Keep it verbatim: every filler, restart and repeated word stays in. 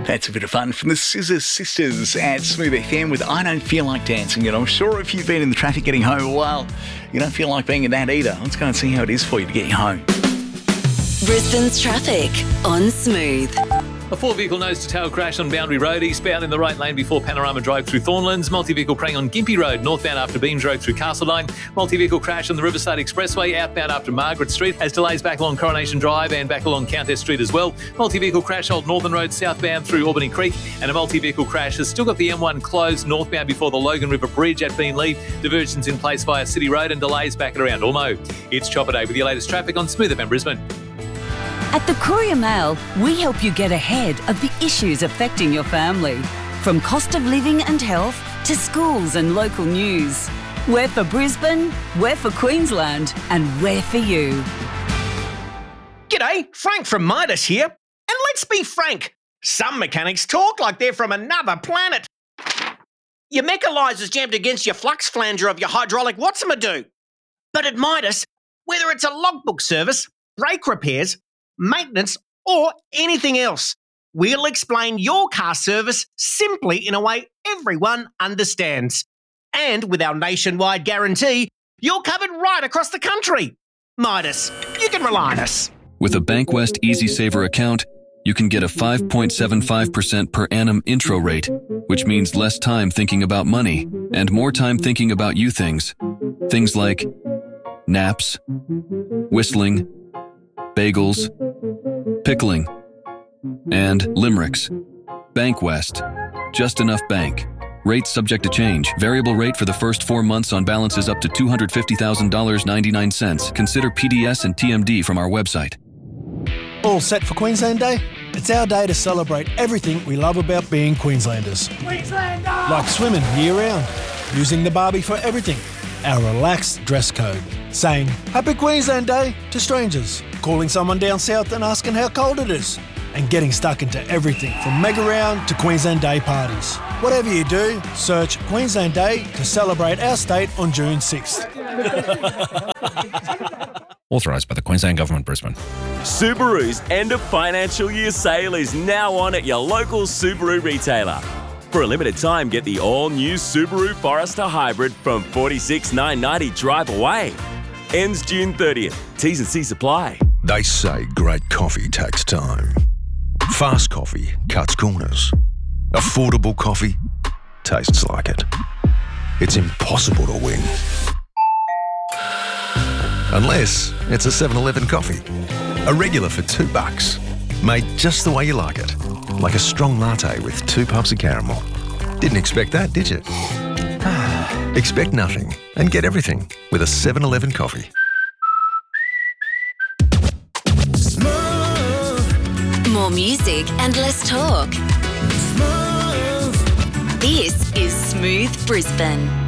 That's a bit of fun from the Scissor Sisters at Smooth F M with I Don't Feel Like Dancing. And I'm sure if you've been in the traffic getting home, well, you don't feel like being a dad either. Let's go and see how it is for you to get you home. Brisbane's traffic on Smooth. A four-vehicle nose-to-tail crash on Boundary Road, eastbound in the right lane before Panorama Drive through Thornlands. Multi-vehicle crane on Gympie Road, northbound after Beams Road through Castledine. Multi-vehicle crash on the Riverside Expressway, outbound after Margaret Street. Has delays back along Coronation Drive and back along Countess Street as well. Multi-vehicle crash Old Northern Road, southbound through Albany Creek. And a multi-vehicle crash has still got the M one closed northbound before the Logan River Bridge at Beenleigh. Diversions in place via City Road and delays back at around Ormo. It's Chopper Day with your latest traffic on Smooth F M Brisbane. At the Courier Mail, we help you get ahead of the issues affecting your family. From cost of living and health to schools and local news. We're for Brisbane, we're for Queensland, and we're for you. G'day, Frank from Midas here. And let's be frank, some mechanics talk like they're from another planet. Your mechanizer's jammed against your flux flanger of your hydraulic Watson-a-do. But at Midas, whether it's a logbook service, brake repairs, maintenance, or anything else, we'll explain your car service simply in a way everyone understands. And with our nationwide guarantee, you're covered right across the country. Midas, you can rely on us. With a Bankwest Easy Saver account, you can get a five point seven five percent per annum intro rate, which means less time thinking about money and more time thinking about you things. Things like naps, whistling, bagels, pickling, and limericks. Bankwest. Just enough bank. Rates subject to change. Variable rate for the first four months on balances up to two hundred fifty thousand dollars and ninety-nine cents. Consider P D S and T M D from our website. All set for Queensland Day? It's our day to celebrate everything we love about being Queenslanders. Queenslander! Like swimming year-round, using the Barbie for everything, our relaxed dress code, saying Happy Queensland Day to strangers, calling someone down south and asking how cold it is, and getting stuck into everything from Mega Round to Queensland Day parties. Whatever you do, search Queensland Day to celebrate our state on June sixth. Authorised by the Queensland Government, Brisbane. Subaru's end of financial year sale is now on at your local Subaru retailer. For a limited time, get the all-new Subaru Forester Hybrid from forty-six thousand nine hundred ninety drive away. Ends June thirtieth. T's and C's apply. They say great coffee takes time. Fast coffee cuts corners. Affordable coffee tastes like it. It's impossible to win. Unless it's a seven eleven coffee. A regular for two bucks. Made just the way you like it. Like a strong latte with two puffs of caramel. Didn't expect that, did you? Expect nothing and get everything with a seven eleven coffee. More music and less talk. This is Smooth Brisbane.